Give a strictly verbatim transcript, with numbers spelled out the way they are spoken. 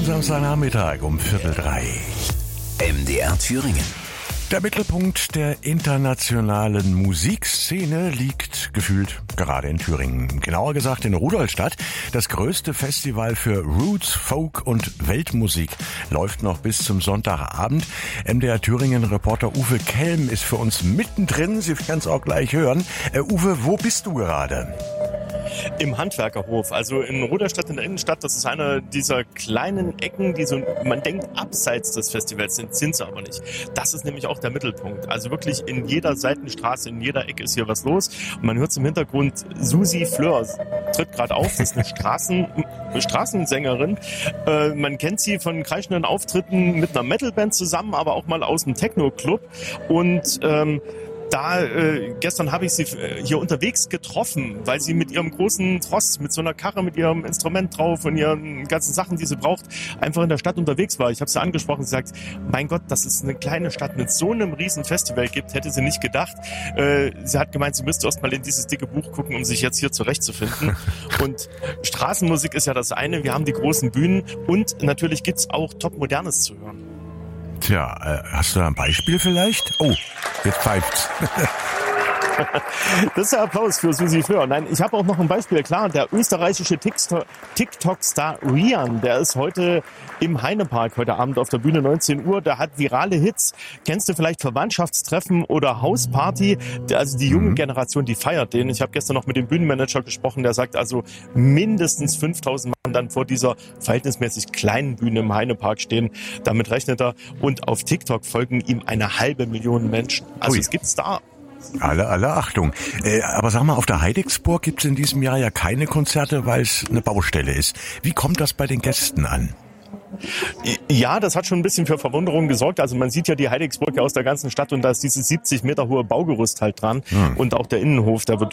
Samstagnachmittag um Viertel drei. M D R Thüringen. Der Mittelpunkt der internationalen Musikszene liegt gefühlt gerade in Thüringen. Genauer gesagt in Rudolstadt. Das größte Festival für Roots, Folk und Weltmusik läuft noch bis zum Sonntagabend. M D R Thüringen-Reporter Uwe Kelm ist für uns mittendrin. Sie werden es auch gleich hören. Äh, Uwe, wo bist du gerade? Im Handwerkerhof, also in Rudolstadt in der Innenstadt. Das ist einer dieser kleinen Ecken, die so, man denkt, abseits des Festivals sind, sind sie aber nicht. Das ist nämlich auch der Mittelpunkt. Also wirklich in jeder Seitenstraße, in jeder Ecke ist hier was los. Und man hört im Hintergrund, Susi Fleur tritt gerade auf. Das ist eine Straßen, Straßensängerin. Äh, man kennt sie von kreischenden Auftritten mit einer Metalband zusammen, aber auch mal aus dem Techno-Club. Und ähm, Da, äh, gestern habe ich sie äh, hier unterwegs getroffen, weil sie mit ihrem großen Tross, mit so einer Karre, mit ihrem Instrument drauf und ihren ganzen Sachen, die sie braucht, einfach in der Stadt unterwegs war. Ich habe sie angesprochen, sie sagt, mein Gott, dass es eine kleine Stadt mit so einem riesen Festival gibt, hätte sie nicht gedacht. Äh, sie hat gemeint, sie müsste erst mal in dieses dicke Buch gucken, um sich jetzt hier zurechtzufinden. Und Straßenmusik ist ja das eine, wir haben die großen Bühnen und natürlich gibt's auch Top-Modernes zu hören. Tja, äh, hast du da ein Beispiel vielleicht? Oh, jetzt pfeift's. Das ist der Applaus für Susi Fleur. Nein, ich habe auch noch ein Beispiel. Klar, der österreichische TikTok-Star Rian, der ist heute im Heinepark, heute Abend auf der Bühne neunzehn Uhr. Der hat virale Hits. Kennst du vielleicht Verwandtschaftstreffen oder Hausparty? Also die junge Generation, die feiert den. Ich habe gestern noch mit dem Bühnenmanager gesprochen, der sagt also mindestens fünftausend Mann dann vor dieser verhältnismäßig kleinen Bühne im Heinepark stehen. Damit rechnet er. Und auf TikTok folgen ihm eine halbe Million Menschen. Also Ui. Es gibt Star. Alle, alle Achtung. Äh, aber sag mal, auf der Heidecksburg gibt es in diesem Jahr ja keine Konzerte, weil es eine Baustelle ist. Wie kommt das bei den Gästen an? Ja, das hat schon ein bisschen für Verwunderung gesorgt. Also man sieht ja die Heidecksburg aus der ganzen Stadt und da ist dieses siebzig Meter hohe Baugerüst halt dran. Hm. Und auch der Innenhof, der wird